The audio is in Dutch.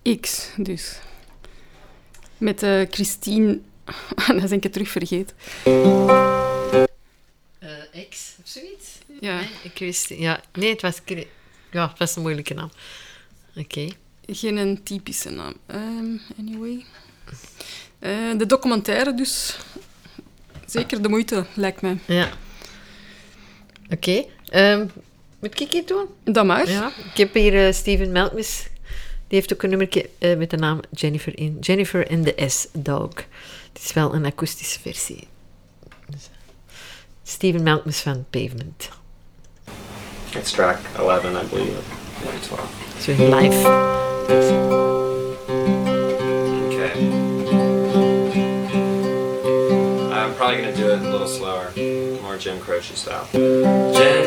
X dus. Met Christine... Dan ben ik het terug vergeten. X of zoiets? Ja. Nee, het was... Ja, het was een moeilijke naam. Oké. Geen een typische naam. Anyway. De documentaire dus. Zeker de moeite, lijkt mij. Ja. Oké. Moet ik het doen? Dat mag. Ja. Ik heb hier Steven Malkmus. Die heeft ook een nummertje met de naam Jennifer in. Jennifer and the S-Dog. Het is wel een akoestische versie. Dus, Steven Malkmus van Pavement. It's track 11, I believe. Yeah, 12. Zo live. Okay. I'm probably going to do it a little slower, more Jim Croce style.